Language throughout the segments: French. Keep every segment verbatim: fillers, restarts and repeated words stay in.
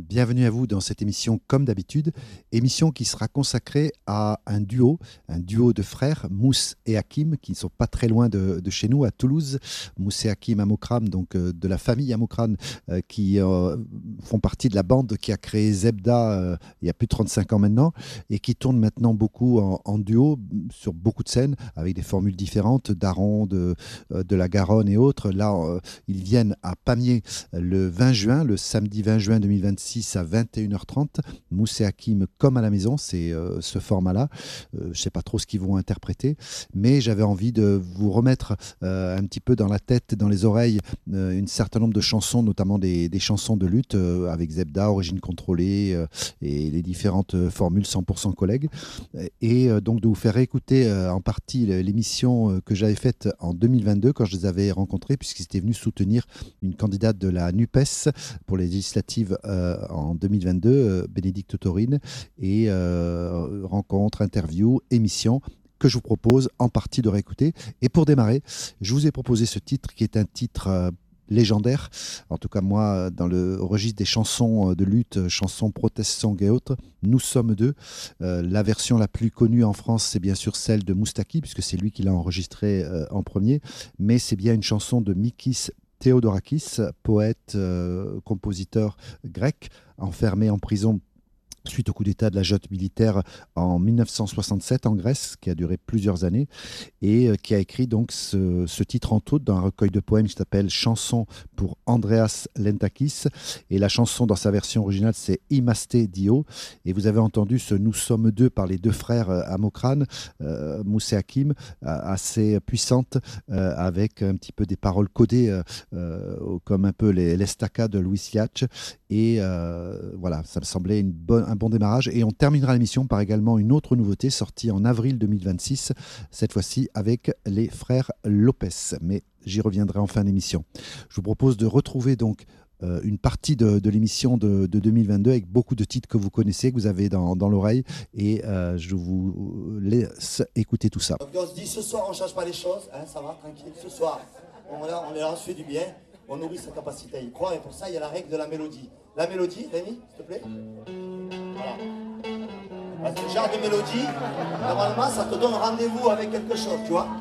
Bienvenue à vous dans cette émission comme d'habitude, émission qui sera consacrée à un duo, un duo de frères, Mousse et Hakim, qui ne sont pas très loin de, de chez nous, à Toulouse. Mousse et Hakim Amokram, donc euh, de la famille Amokram, euh, qui euh, font partie de la bande qui a créé Zebda euh, il y a plus de trente-cinq ans maintenant, et qui tourne maintenant beaucoup en, en duo sur beaucoup de scènes, avec des formules différentes, d'Aron, de, euh, de la Garonne et autres. Là, euh, ils viennent à Pamiers le vingt juin, le samedi vingt juin deux mille vingt-six à vingt et une heures trente. Mousse et Hakim comme à la maison, c'est euh, ce format-là. Euh, je ne sais pas trop ce qu'ils vont interpréter, mais j'avais envie de vous remettre euh, un petit peu dans la tête, dans les oreilles, euh, un certain nombre de chansons, notamment des, des chansons de lutte euh, avec Zebda, Origine Contrôlée euh, et les différentes euh, formules cent pour cent collègues. Et euh, donc de vous faire écouter euh, en partie l'émission euh, que j'avais faite en deux mille vingt-deux quand je les avais rencontrés, puisqu'ils étaient venus soutenir une candidate de la NUPES pour les législatives euh, en deux mille vingt-deux, euh, Bénédicte Taurine, et euh, rencontre, interview, émission que je vous propose en partie de réécouter. Et pour démarrer, je vous ai proposé ce titre qui est un titre euh, légendaire, en tout cas moi, dans le registre des chansons de lutte, chansons protest song et autres, Nous sommes deux. Euh, la version la plus connue en France, c'est bien sûr celle de Moustaki, puisque c'est lui qui l'a enregistrée euh, en premier, mais c'est bien une chanson de Mikis Theodorakis, poète, euh, compositeur grec, enfermé en prison suite au coup d'État de la junte militaire en mille neuf cent soixante-sept en Grèce, qui a duré plusieurs années, et euh, qui a écrit donc ce, ce titre entre autres dans un recueil de poèmes qui s'appelle Chanson pour Andreas Lentakis, et la chanson dans sa version originale c'est Imaste Dio, et vous avez entendu ce Nous sommes deux par les deux frères euh, Amokram, euh, Mousse et Hakim, euh, assez puissante, euh, avec un petit peu des paroles codées euh, euh, comme un peu les l'estacca de Louis Siach, et euh, voilà, ça me semblait une bonne, un bon démarrage. Et on terminera l'émission par également une autre nouveauté sortie en avril deux mille vingt-six, cette fois-ci avec les frères Lopez, mais j'y reviendrai en fin d'émission. Je vous propose de retrouver donc euh, une partie de, de l'émission de, de deux mille vingt-deux avec beaucoup de titres que vous connaissez, que vous avez dans, dans l'oreille, et euh, je vous laisse écouter tout ça. Donc on se dit ce soir on change pas les choses, hein, ça va, tranquille, ce soir on est là, on est là, on se fait du bien, on nourrit sa capacité à y croire, et pour ça il y a la règle de la mélodie. La mélodie, Rémi, s'il te plaît. Voilà. Parce que ce genre de mélodie, normalement, ça te donne rendez-vous avec quelque chose, tu vois.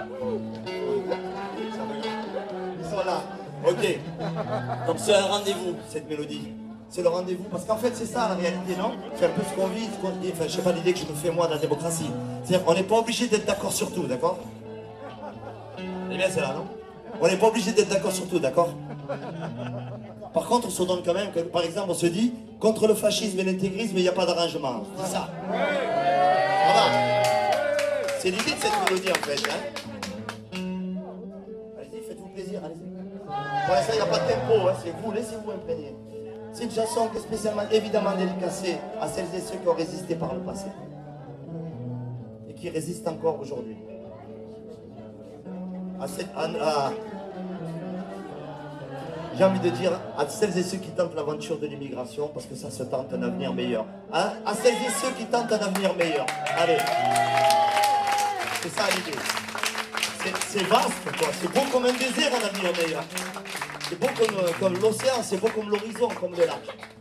Ils sont là. Ok. Donc c'est un rendez-vous, cette mélodie. C'est le rendez-vous. Parce qu'en fait, c'est ça la réalité, non? C'est un peu ce qu'on vit, ce qu'on dit. Enfin, je sais pas l'idée que je me fais moi de la démocratie. C'est-à-dire qu'on n'est pas obligé d'être d'accord sur tout, d'accord? Eh bien, c'est là, non? On n'est pas obligé d'être d'accord sur tout, d'accord? Par contre, on se donne quand même, que, par exemple, on se dit, contre le fascisme et l'intégrisme, il n'y a pas d'arrangement. C'est ça. Voilà. C'est l'idée de cette mélodie, en fait. Hein. Allez-y, faites-vous plaisir, allez-y. Pour l'instant, il n'y a pas de tempo, hein, c'est vous, laissez-vous imprégner. C'est une chanson qui est spécialement, évidemment, dédicacée à celles et ceux qui ont résisté par le passé. Et qui résistent encore aujourd'hui. À cette... À, à, J'ai envie de dire à celles et ceux qui tentent l'aventure de l'immigration, parce que ça se tente un avenir meilleur. Hein, à celles et ceux qui tentent un avenir meilleur. Allez. C'est ça l'idée. C'est vaste, quoi. C'est beau comme un désert, un avenir meilleur. C'est beau comme, comme l'océan, c'est beau comme l'horizon, comme le lac.